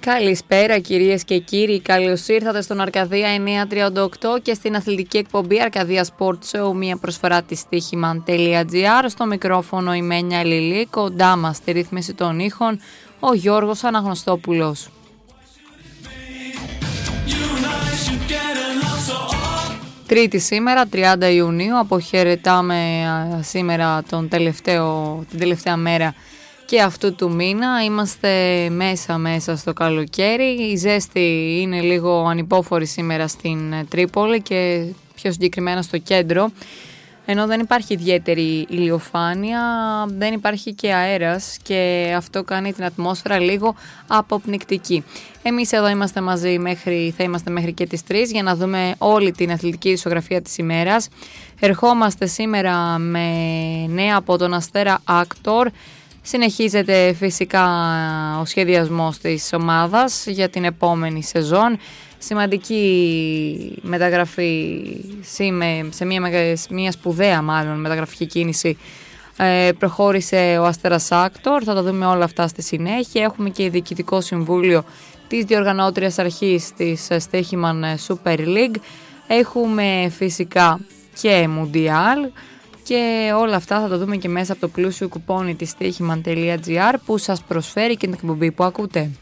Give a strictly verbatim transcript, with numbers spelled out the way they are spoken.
Καλησπέρα κυρίες και κύριοι, καλώς ήρθατε στον Αρκαδία εννιακόσια τριάντα οκτώ και στην αθλητική εκπομπή Αρκαδία Sport Show, μια προσφορά της στοίχημαν τελεία τζι άρ. Στο μικρόφωνο η Μένια Λιλή, κοντά μας στη ρύθμιση των ήχων ο Γιώργος Αναγνωστόπουλος. Τρίτη σήμερα, τριάντα Ιουνίου, αποχαιρετάμε σήμερα τον τελευταίο, την τελευταία μέρα και αυτού του μήνα. Είμαστε μέσα μέσα στο καλοκαίρι. Η ζέστη είναι λίγο ανυπόφορη σήμερα στην Τρίπολη και πιο συγκεκριμένα στο κέντρο. Ενώ δεν υπάρχει ιδιαίτερη ηλιοφάνεια, δεν υπάρχει και αέρας και αυτό κάνει την ατμόσφαιρα λίγο αποπνικτική. Εμείς εδώ είμαστε μαζί μέχρι, θα είμαστε μέχρι και τις τρεις για να δούμε όλη την αθλητική ισογραφία της ημέρας. Ερχόμαστε σήμερα με νέα από τον Αστέρα Άκτορ. Συνεχίζεται φυσικά ο σχεδιασμός της ομάδας για την επόμενη σεζόν. Σημαντική μεταγραφή σε μια, μια σπουδαία μάλλον μεταγραφική κίνηση ε, προχώρησε ο Αστέρας Άκτορ. Θα τα δούμε όλα αυτά στη συνέχεια. Έχουμε και διοικητικό συμβούλιο της διοργανώτριας αρχής της Στοίχημαν Super League. Έχουμε φυσικά και Μουντιάλ. Και όλα αυτά θα τα δούμε και μέσα από το πλούσιο κουπόνι της στοίχημαν τελεία τζι άρ που σας προσφέρει και την εκπομπή που ακούτε.